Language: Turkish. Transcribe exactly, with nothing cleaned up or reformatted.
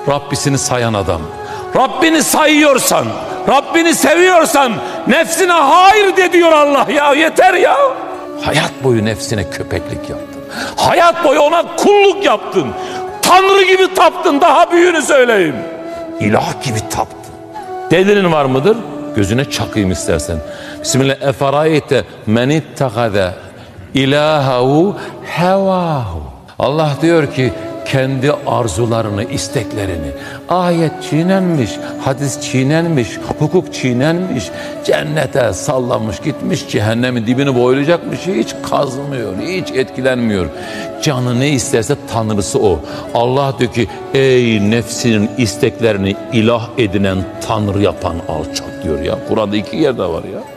Rabbisini sayan adam. Rabbini sayıyorsan, Rabbini seviyorsan nefsine hayır de diyor Allah ya, yeter ya. Hayat boyu nefsine köpeklik yaptın. Hayat boyu ona kulluk yaptın. Tanrı gibi taptın, daha büyüğünü söyleyeyim. İlah gibi taptın. Delilin var mıdır? Gözüne çakayım istersen. Bismillah. Eferayete men ittehade ilahehu hevahu. Allah diyor ki kendi arzularını, isteklerini, ayet çiğnenmiş, hadis çiğnenmiş, hukuk çiğnenmiş, cennete sallanmış gitmiş, cehennemin dibini boylayacakmış, hiç kazmıyor, hiç etkilenmiyor. Canı ne isterse tanrısı o. Allah diyor ki ey nefsinin isteklerini ilah edinen, tanrı yapan alçak diyor ya. Kur'an'da iki yerde var ya.